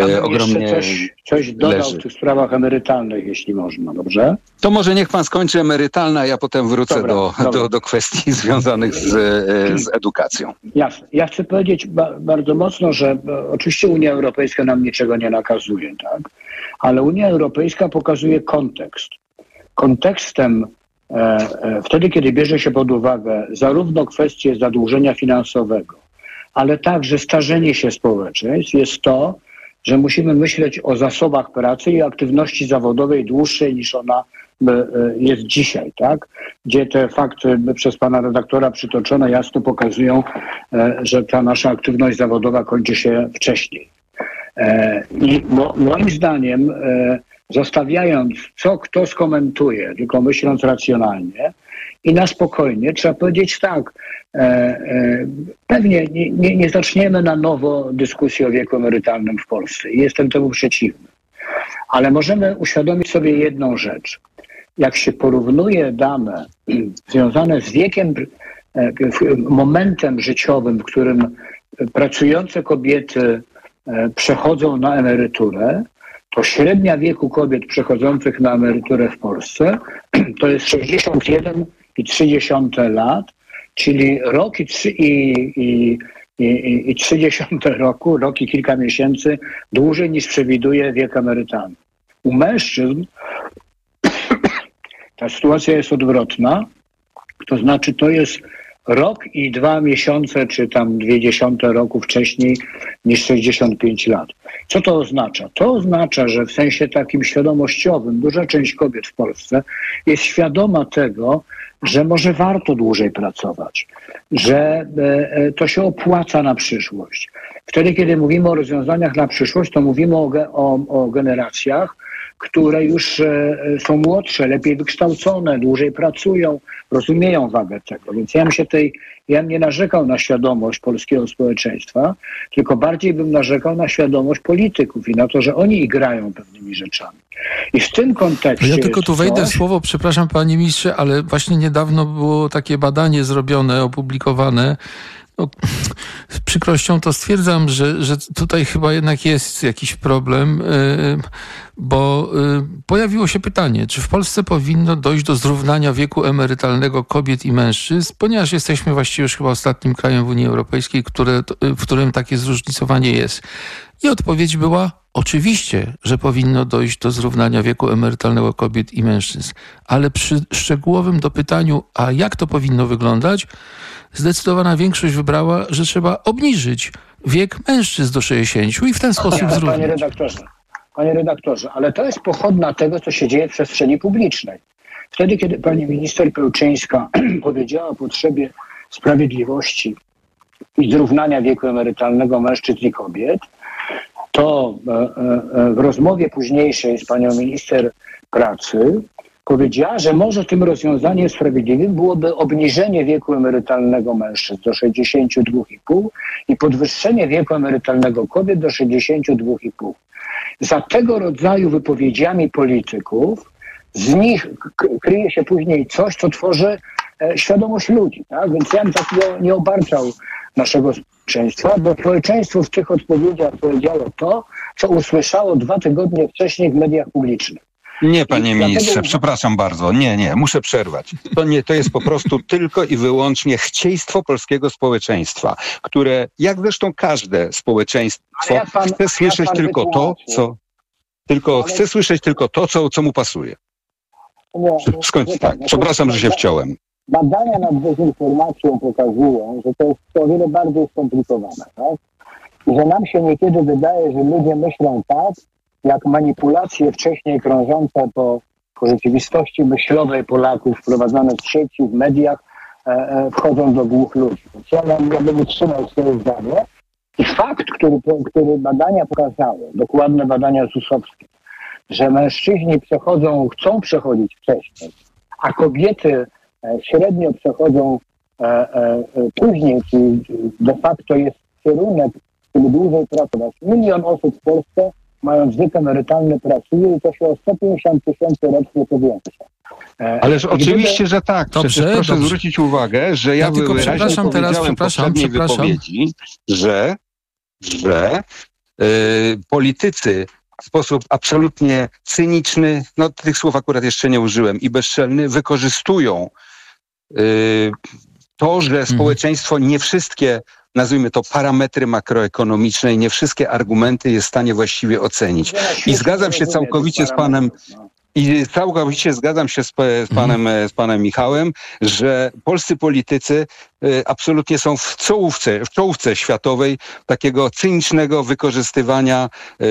coś dodał leży. w tych sprawach emerytalnych, jeśli można, dobrze? To może niech pan skończy emerytalne, a ja potem wrócę do kwestii związanych z edukacją. Jasne. Ja chcę powiedzieć bardzo mocno, że oczywiście Unia Europejska nam niczego nie nakazuje, tak? Ale Unia Europejska pokazuje kontekst. kontekstem wtedy, kiedy bierze się pod uwagę zarówno kwestie zadłużenia finansowego, ale także starzenie się społeczeństw, jest to, że musimy myśleć o zasobach pracy i aktywności zawodowej dłuższej niż ona jest dzisiaj, tak? Gdzie te fakty przez pana redaktora przytoczone jasno pokazują, że ta nasza aktywność zawodowa kończy się wcześniej. I moim zdaniem, zostawiając co kto skomentuje, tylko myśląc racjonalnie i na spokojnie, trzeba powiedzieć tak, pewnie nie zaczniemy na nowo dyskusji o wieku emerytalnym w Polsce i jestem temu przeciwny. Ale możemy uświadomić sobie jedną rzecz. Jak się porównuje dane związane z wiekiem, momentem życiowym, w którym pracujące kobiety przechodzą na emeryturę, to średnia wieku kobiet przechodzących na emeryturę w Polsce to jest 61,3 lat, czyli rok i 30 roku, rok i kilka miesięcy dłużej niż przewiduje wiek emerytalny. U mężczyzn ta sytuacja jest odwrotna, to znaczy to jest rok i 2 miesiące, czy tam 0,2 roku wcześniej niż 65 lat. Co to oznacza? To oznacza, że w sensie takim świadomościowym duża część kobiet w Polsce jest świadoma tego, że może warto dłużej pracować, że to się opłaca na przyszłość. Wtedy, kiedy mówimy o rozwiązaniach na przyszłość, to mówimy o generacjach, które już są młodsze, lepiej wykształcone, dłużej pracują, rozumieją wagę tego. Więc ja bym nie narzekał na świadomość polskiego społeczeństwa, tylko bardziej bym narzekał na świadomość polityków i na to, że oni grają pewnymi rzeczami. I w tym kontekście... Ja tylko tu wejdę w słowo, przepraszam panie ministrze, ale właśnie niedawno było takie badanie zrobione, opublikowane. Z przykrością to stwierdzam, że tutaj chyba jednak jest jakiś problem, bo pojawiło się pytanie, czy w Polsce powinno dojść do zrównania wieku emerytalnego kobiet i mężczyzn, ponieważ jesteśmy właściwie już chyba ostatnim krajem w Unii Europejskiej, w którym takie zróżnicowanie jest. I odpowiedź była: oczywiście, że powinno dojść do zrównania wieku emerytalnego kobiet i mężczyzn, ale przy szczegółowym dopytaniu, a jak to powinno wyglądać, zdecydowana większość wybrała, że trzeba obniżyć wiek mężczyzn do 60 i w ten sposób zrównać. Panie redaktorze, ale to jest pochodna tego, co się dzieje w przestrzeni publicznej. Wtedy, kiedy pani minister Pełczyńska powiedziała o potrzebie sprawiedliwości i zrównania wieku emerytalnego mężczyzn i kobiet, to w rozmowie późniejszej z panią minister pracy powiedziała, że może tym rozwiązaniem sprawiedliwym byłoby obniżenie wieku emerytalnego mężczyzn do 62,5 i podwyższenie wieku emerytalnego kobiet do 62,5. Za tego rodzaju wypowiedziami polityków z nich kryje się później coś, co tworzy świadomość ludzi. Tak? Więc ja bym tak nie obarczał naszego społeczeństwa, bo społeczeństwo w tych odpowiedziach powiedziało to, co usłyszało 2 tygodnie wcześniej w mediach publicznych. Nie, panie ministrze, przepraszam bardzo. Nie, muszę przerwać. To jest po prostu tylko i wyłącznie chcieństwo polskiego społeczeństwa, które, jak zresztą każde społeczeństwo, chce słyszeć tylko to, co mu pasuje. Tak, przepraszam, że się wciąłem. Badania nad dezinformacją pokazują, że to jest o wiele bardziej skomplikowane, tak? I że nam się niekiedy wydaje, że ludzie myślą tak, jak manipulacje wcześniej krążące po rzeczywistości myślowej Polaków wprowadzane w sieci, w mediach, wchodzą do głów ludzi. Więc ja bym utrzymał swoje zdanie. I fakt, który badania pokazały, dokładne badania ZUS-owskie, że mężczyźni chcą przechodzić wcześniej, a kobiety średnio przechodzą później, czyli de facto jest kierunek, żeby dłużej pracować. 1 000 000 osób w Polsce, mając wiek emerytalny, pracuje i to się o 150 000 rocznie powiększa. Ależ oczywiście, że tak. Przecież proszę zwrócić uwagę, że ja tylko wyraźnie powiedziałem w poprzedniej wypowiedzi, że politycy w sposób absolutnie cyniczny, tych słów akurat jeszcze nie użyłem, i bezczelny, wykorzystują to, że społeczeństwo nie wszystkie, nazwijmy to, parametry makroekonomiczne i nie wszystkie argumenty jest w stanie właściwie ocenić. I zgadzam się całkowicie z panem I całkowicie zgadzam się z panem Michałem, że polscy politycy absolutnie są w czołówce światowej takiego cynicznego wykorzystywania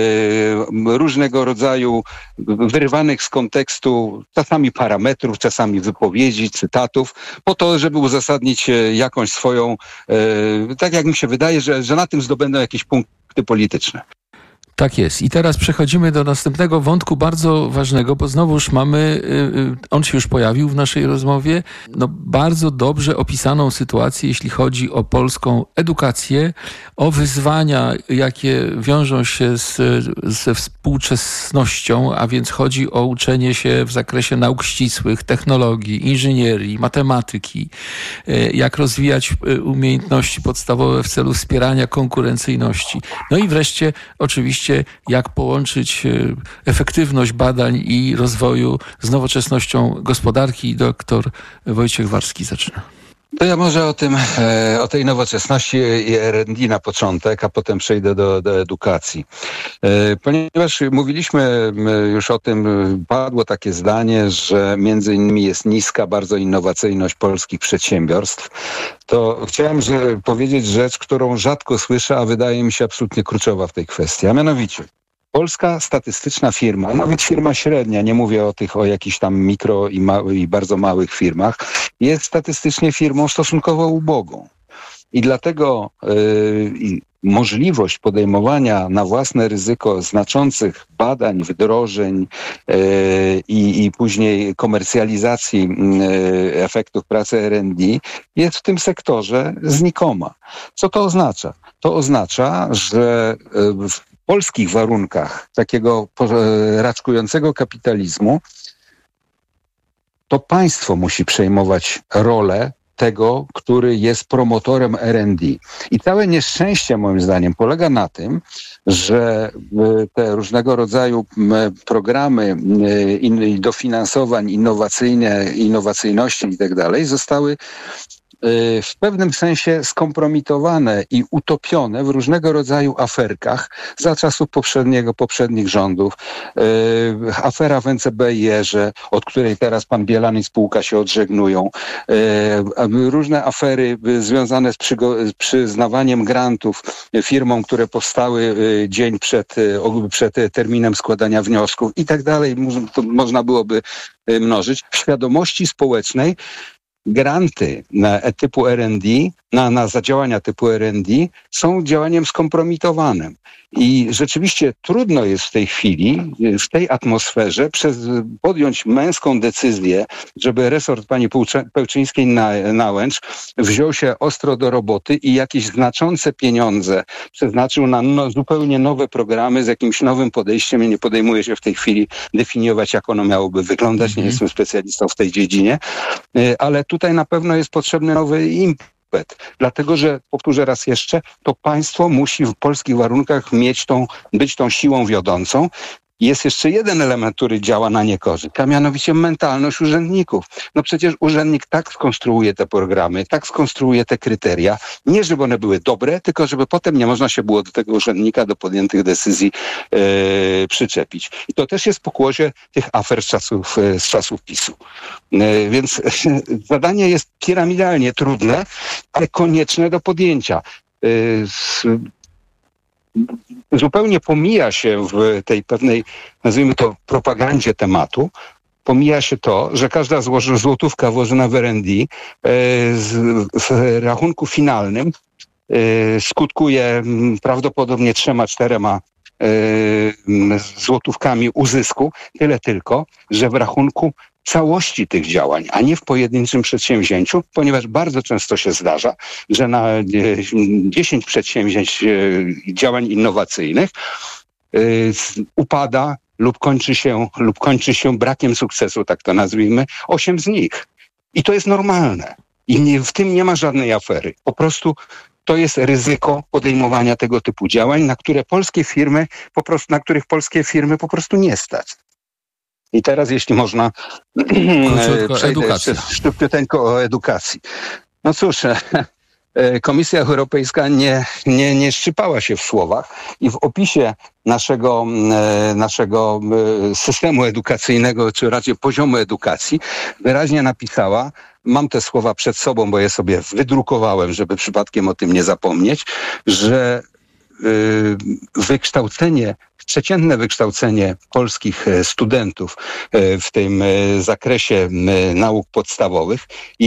różnego rodzaju wyrywanych z kontekstu czasami parametrów, czasami wypowiedzi, cytatów, po to, żeby uzasadnić jakąś swoją, tak jak mi się wydaje, że na tym zdobędą jakieś punkty polityczne. Tak jest. I teraz przechodzimy do następnego wątku bardzo ważnego, bo znowuż mamy, on się już pojawił w naszej rozmowie, bardzo dobrze opisaną sytuację, jeśli chodzi o polską edukację, o wyzwania, jakie wiążą się ze współczesnością, a więc chodzi o uczenie się w zakresie nauk ścisłych, technologii, inżynierii, matematyki, jak rozwijać umiejętności podstawowe w celu wspierania konkurencyjności. No i wreszcie oczywiście jak połączyć efektywność badań i rozwoju z nowoczesnością gospodarki. Doktor Wojciech Warski zaczyna. To ja może o tej nowoczesności i R&D na początek, a potem przejdę do edukacji. Ponieważ mówiliśmy już o tym, padło takie zdanie, że między innymi jest niska bardzo innowacyjność polskich przedsiębiorstw, to chciałem powiedzieć rzecz, którą rzadko słyszę, a wydaje mi się absolutnie kluczowa w tej kwestii, a mianowicie polska statystyczna firma, nawet firma średnia, nie mówię o jakichś tam mikro i bardzo małych firmach, jest statystycznie firmą stosunkowo ubogą. I dlatego możliwość podejmowania na własne ryzyko znaczących badań, wdrożeń i później komercjalizacji efektów pracy R&D jest w tym sektorze znikoma. Co to oznacza? To oznacza, że w polskich warunkach takiego raczkującego kapitalizmu to państwo musi przejmować rolę tego, który jest promotorem R&D. I całe nieszczęście, moim zdaniem, polega na tym, że te różnego rodzaju programy dofinansowań innowacyjności i tak dalej zostały w pewnym sensie skompromitowane i utopione w różnego rodzaju aferkach za czasów poprzednich rządów. Afera w NCBR, od której teraz pan Bielan i spółka się odżegnują. Różne afery związane z przyznawaniem grantów firmom, które powstały dzień przed terminem składania wniosków i tak dalej. To można byłoby mnożyć. W świadomości społecznej granty typu R&D, na zadziałania typu R&D są działaniem skompromitowanym. I rzeczywiście trudno jest w tej chwili, w tej atmosferze podjąć męską decyzję, żeby resort pani Pełczyńskiej-Nałęcz wziął się ostro do roboty i jakieś znaczące pieniądze przeznaczył na zupełnie nowe programy z jakimś nowym podejściem. Nie podejmuję się w tej chwili definiować, jak ono miałoby wyglądać. Nie jestem specjalistą w tej dziedzinie, ale tutaj na pewno jest potrzebny nowy impet. Dlatego, że, powtórzę raz jeszcze, to państwo musi w polskich warunkach być tą siłą wiodącą. Jest jeszcze jeden element, który działa na niekorzyść, a mianowicie mentalność urzędników. No przecież urzędnik tak skonstruuje te programy, tak skonstruuje te kryteria, nie żeby one były dobre, tylko żeby potem nie można się było do tego urzędnika, do podjętych decyzji przyczepić. I to też jest pokłosie tych afer z czasów PiS-u. Więc zadanie jest piramidalnie trudne, ale konieczne do podjęcia. Zupełnie pomija się w tej pewnej, nazwijmy to, propagandzie tematu, pomija się to, że każda złotówka włożona w R&D w rachunku finalnym skutkuje prawdopodobnie 3-4 złotówkami uzysku, tyle tylko, że w rachunku całości tych działań, a nie w pojedynczym przedsięwzięciu, ponieważ bardzo często się zdarza, że na 10 przedsięwzięć działań innowacyjnych upada lub kończy się brakiem sukcesu, tak to nazwijmy, 8 z nich. I to jest normalne. I w tym nie ma żadnej afery. Po prostu to jest ryzyko podejmowania tego typu działań, na których polskie firmy po prostu nie stać. I teraz, jeśli można, przejdę jeszcze szybciuteńko o edukacji. No cóż, Komisja Europejska nie szczypała się w słowach i w opisie naszego systemu edukacyjnego, czy raczej poziomu edukacji, wyraźnie napisała, mam te słowa przed sobą, bo je sobie wydrukowałem, żeby przypadkiem o tym nie zapomnieć, że przeciętne wykształcenie polskich studentów w tym zakresie nauk podstawowych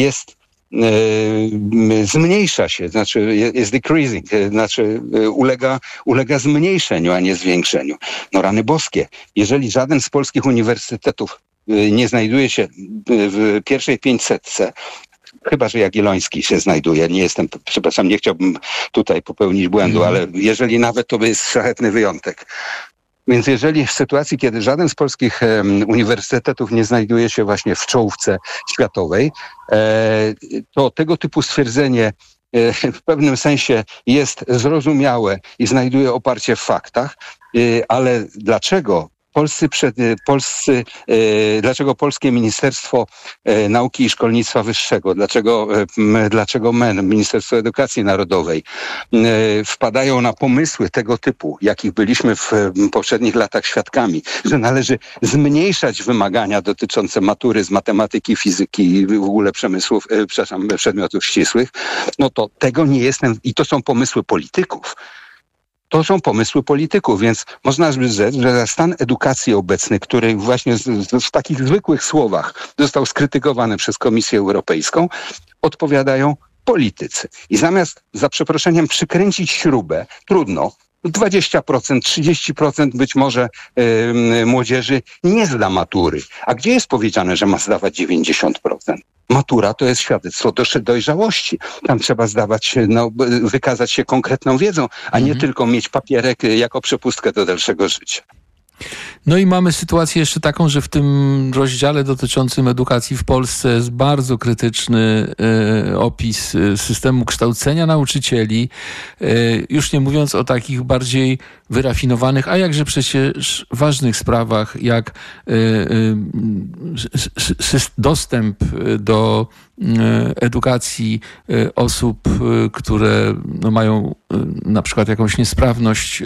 zmniejsza się, znaczy jest decreasing, znaczy ulega zmniejszeniu, a nie zwiększeniu. No rany boskie, jeżeli żaden z polskich uniwersytetów nie znajduje się w pierwszej 500, chyba że Jagielloński się znajduje, przepraszam, nie chciałbym tutaj popełnić błędu, ale jeżeli nawet, to jest szlachetny wyjątek. Więc jeżeli w sytuacji, kiedy żaden z polskich uniwersytetów nie znajduje się właśnie w czołówce światowej, to tego typu stwierdzenie w pewnym sensie jest zrozumiałe i znajduje oparcie w faktach, ale dlaczego dlaczego Polskie Ministerstwo Nauki i Szkolnictwa Wyższego, dlaczego MEN, Ministerstwo Edukacji Narodowej wpadają na pomysły tego typu, jakich byliśmy w poprzednich latach świadkami, że zmniejszać wymagania dotyczące matury z matematyki, fizyki i w ogóle przedmiotów ścisłych, no to tego nie jestem i to są pomysły polityków. To są pomysły polityków, więc można by rzec, że stan edukacji obecny, który właśnie w takich zwykłych słowach został skrytykowany przez Komisję Europejską, odpowiadają politycy. I zamiast, za przeproszeniem, przykręcić śrubę, trudno, 20%, 30% być może młodzieży nie zda matury. A gdzie jest powiedziane, że ma zdawać 90%? Matura to jest świadectwo dojrzałości. Tam trzeba wykazać się konkretną wiedzą, a nie tylko mieć papierek jako przepustkę do dalszego życia. No i mamy sytuację jeszcze taką, że w tym rozdziale dotyczącym edukacji w Polsce jest bardzo krytyczny opis systemu kształcenia nauczycieli, już nie mówiąc o takich bardziej wyrafinowanych, a jakże przecież ważnych sprawach, jak dostęp do edukacji osób, które mają na przykład jakąś niesprawność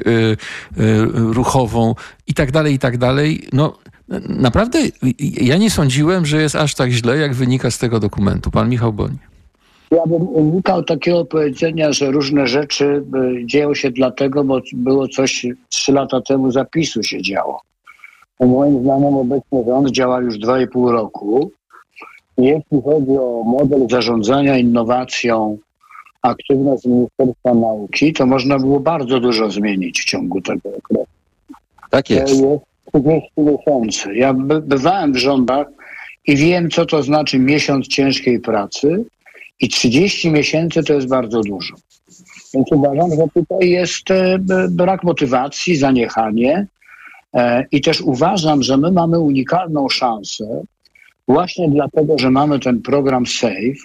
ruchową i tak dalej. No naprawdę ja nie sądziłem, że jest aż tak źle, jak wynika z tego dokumentu. Pan Michał Boń. Ja bym unikał takiego powiedzenia, że różne rzeczy dzieją się dlatego, bo było coś 3 lata temu zapisu się działo. Moim zdaniem obecny rząd działa już 2,5 roku. Jeśli chodzi o model zarządzania innowacją, aktywność Ministerstwa Nauki, to można było bardzo dużo zmienić w ciągu tego okresu. Tak jest. To jest 30 miesięcy. Ja bywałem w rządach i wiem, co to znaczy miesiąc ciężkiej pracy i 30 miesięcy to jest bardzo dużo. Więc uważam, że tutaj jest brak motywacji, zaniechanie i też uważam, że my mamy unikalną szansę właśnie dlatego, że mamy ten program SAFE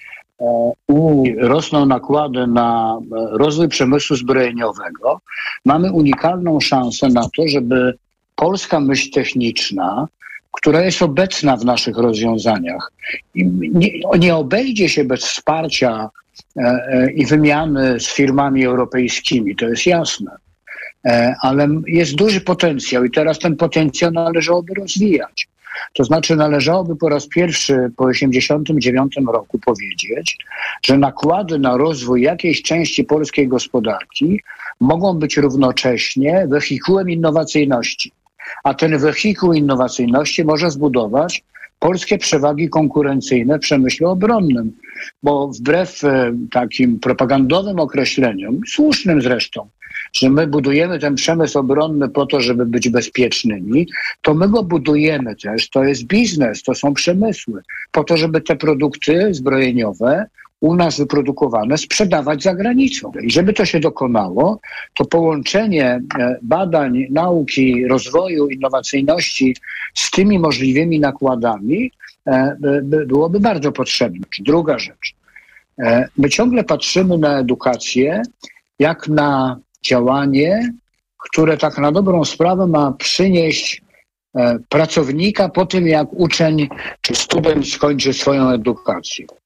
i rosną nakłady na rozwój przemysłu zbrojeniowego, mamy unikalną szansę na to, żeby polska myśl techniczna, która jest obecna w naszych rozwiązaniach, nie obejdzie się bez wsparcia i wymiany z firmami europejskimi, to jest jasne. Ale jest duży potencjał i teraz ten potencjał należałoby rozwijać. To znaczy należałoby po raz pierwszy po 1989 roku powiedzieć, że nakłady na rozwój jakiejś części polskiej gospodarki mogą być równocześnie wehikułem innowacyjności. A ten wehikuł innowacyjności może zbudować polskie przewagi konkurencyjne w przemyśle obronnym. Bo wbrew takim propagandowym określeniom, słusznym zresztą, że my budujemy ten przemysł obronny po to, żeby być bezpiecznymi, to my go budujemy też, to jest biznes, to są przemysły, po to, żeby te produkty zbrojeniowe u nas wyprodukowane sprzedawać za granicą. I żeby to się dokonało, to połączenie badań, nauki, rozwoju, innowacyjności z tymi możliwymi nakładami byłoby bardzo potrzebne. Druga rzecz. My ciągle patrzymy na edukację jak na działanie, które tak na dobrą sprawę ma przynieść pracownika po tym, jak uczeń czy student skończy swoją edukację.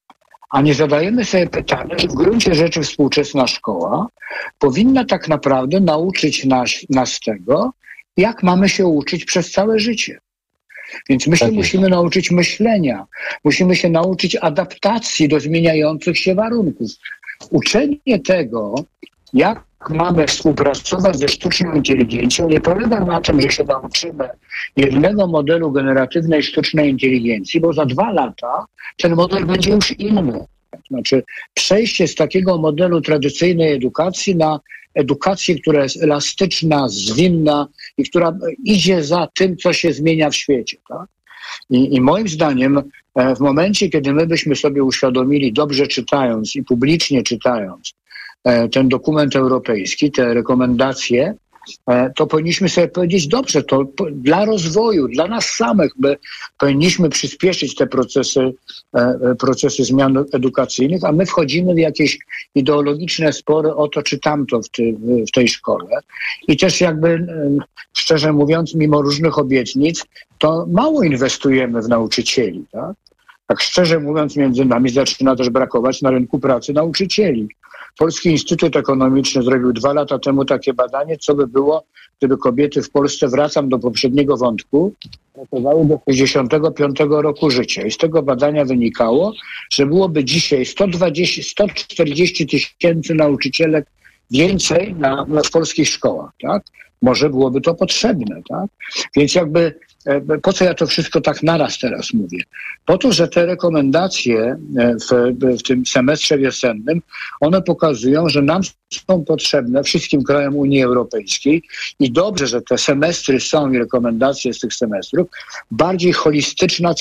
A nie zadajemy sobie pytania, czy w gruncie rzeczy współczesna szkoła powinna tak naprawdę nauczyć nas tego, jak mamy się uczyć przez całe życie. Więc my się musimy nauczyć myślenia, musimy się nauczyć adaptacji do zmieniających się warunków. Uczenie tego, jak mamy współpracować ze sztuczną inteligencją, nie polega na tym, że się nauczymy jednego modelu generatywnej sztucznej inteligencji, bo za 2 lata ten model będzie już inny. Znaczy przejście z takiego modelu tradycyjnej edukacji na edukację, która jest elastyczna, zwinna i która idzie za tym, co się zmienia w świecie. Tak? I moim zdaniem w momencie, kiedy my byśmy sobie uświadomili, dobrze czytając i publicznie czytając ten dokument europejski, te rekomendacje, to powinniśmy sobie powiedzieć, dobrze, to dla rozwoju, dla nas samych, powinniśmy przyspieszyć te procesy zmian edukacyjnych, a my wchodzimy w jakieś ideologiczne spory o to czy tamto w tej szkole. I też jakby, szczerze mówiąc, mimo różnych obietnic, to mało inwestujemy w nauczycieli. Tak? Tak szczerze mówiąc, między nami zaczyna też brakować na rynku pracy nauczycieli. Polski Instytut Ekonomiczny zrobił 2 lata temu takie badanie, co by było, gdyby kobiety w Polsce, wracam do poprzedniego wątku, pracowały do 65 roku życia. I z tego badania wynikało, że byłoby dzisiaj 140 tysięcy nauczycielek więcej w polskich szkołach. Tak? Może byłoby to potrzebne. Tak? Więc jakby po co ja to wszystko tak naraz teraz mówię? Po to, że te rekomendacje w tym semestrze wiosennym, one pokazują, że nam są potrzebne, wszystkim krajom Unii Europejskiej i dobrze, że te semestry są i rekomendacje z tych semestrów, bardziej holistyczna,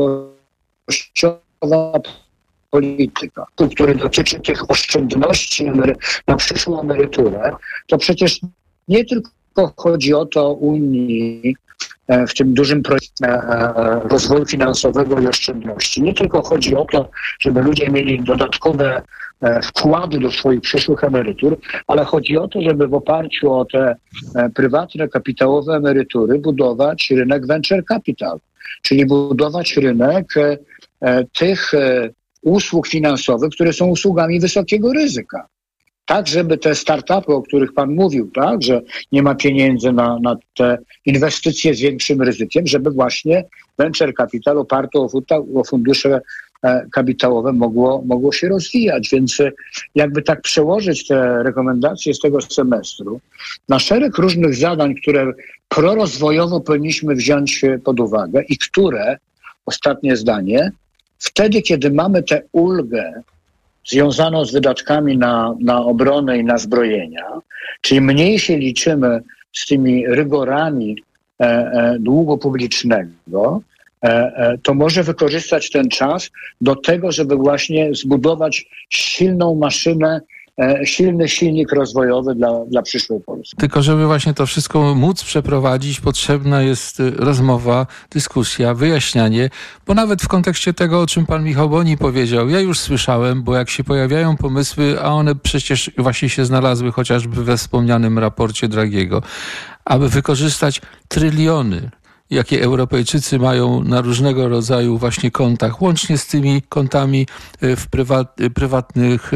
całościowa polityka, który dotyczy tych oszczędności na przyszłą emeryturę, to przecież nie tylko chodzi o to Unii, w tym dużym projekcie rozwoju finansowego i oszczędności. Nie tylko chodzi o to, żeby ludzie mieli dodatkowe wkłady do swoich przyszłych emerytur, ale chodzi o to, żeby w oparciu o te prywatne, kapitałowe emerytury budować rynek venture capital, czyli budować rynek tych usług finansowych, które są usługami wysokiego ryzyka. Tak, żeby te startupy, o których Pan mówił, tak, że nie ma pieniędzy na te inwestycje z większym ryzykiem, żeby właśnie venture capital oparty o fundusze kapitałowe mogło się rozwijać. Więc jakby tak przełożyć te rekomendacje z tego semestru na szereg różnych zadań, które prorozwojowo powinniśmy wziąć pod uwagę i które, ostatnie zdanie, wtedy, kiedy mamy tę ulgę związaną z wydatkami na obronę i na zbrojenia, czyli mniej się liczymy z tymi rygorami długu publicznego, to może wykorzystać ten czas do tego, żeby właśnie zbudować silną maszynę, silny silnik rozwojowy dla przyszłej Polski. Tylko żeby właśnie to wszystko móc przeprowadzić, potrzebna jest rozmowa, dyskusja, wyjaśnianie, bo nawet w kontekście tego, o czym pan Michał Boni powiedział, ja już słyszałem, bo jak się pojawiają pomysły, a one przecież właśnie się znalazły chociażby we wspomnianym raporcie Draghiego, aby wykorzystać tryliony, jakie Europejczycy mają na różnego rodzaju właśnie kontach, łącznie z tymi kontami w prywatnych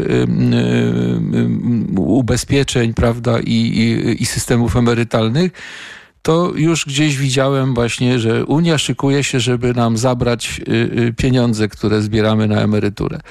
ubezpieczeń, prawda, i systemów emerytalnych, to już gdzieś widziałem właśnie, że Unia szykuje się, żeby nam zabrać pieniądze, które zbieramy na emeryturę.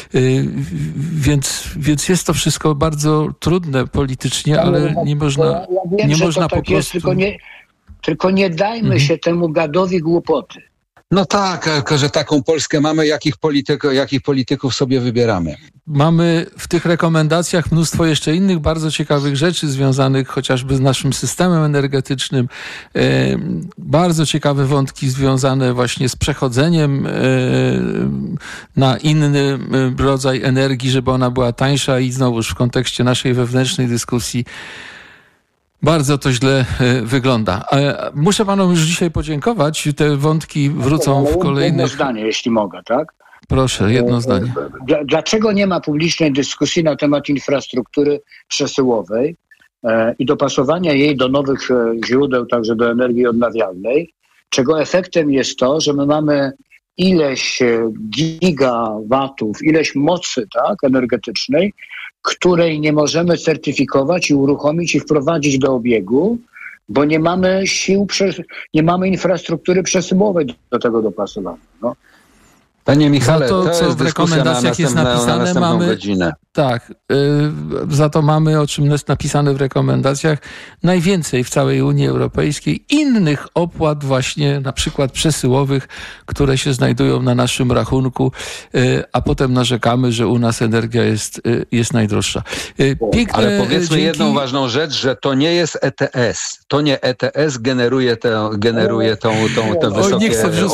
Więc jest to wszystko bardzo trudne politycznie, ale nie można po prostu... Tylko nie dajmy się temu gadowi głupoty. No tak, że taką Polskę mamy, jakich polityków sobie wybieramy. Mamy w tych rekomendacjach mnóstwo jeszcze innych bardzo ciekawych rzeczy związanych chociażby z naszym systemem energetycznym. Bardzo ciekawe wątki związane właśnie z przechodzeniem na inny rodzaj energii, żeby ona była tańsza i znowuż w kontekście naszej wewnętrznej dyskusji bardzo to źle wygląda. Muszę panom już dzisiaj podziękować. Te wątki wrócą w kolejnych... Jedno zdanie, jeśli mogę, tak? Proszę, jedno zdanie. Dlaczego nie ma publicznej dyskusji na temat infrastruktury przesyłowej i dopasowania jej do nowych źródeł, także do energii odnawialnej, czego efektem jest to, że my mamy ileś gigawatów, ileś mocy, tak, energetycznej, której nie możemy certyfikować i uruchomić i wprowadzić do obiegu, bo nie mamy sił, nie mamy infrastruktury przesyłowej do tego dopasowania. No. Panie Michale, to to co jest w rekomendacjach jest napisane, mamy godzinę. Tak, za to mamy, o czym jest napisane w rekomendacjach, najwięcej w całej Unii Europejskiej innych opłat właśnie na przykład przesyłowych, które się znajdują na naszym rachunku, a potem narzekamy, że u nas energia jest najdroższa. Piękne, ale powiedzmy dzięki... jedną ważną rzecz, że to nie jest ETS. To nie ETS generuje te wysokie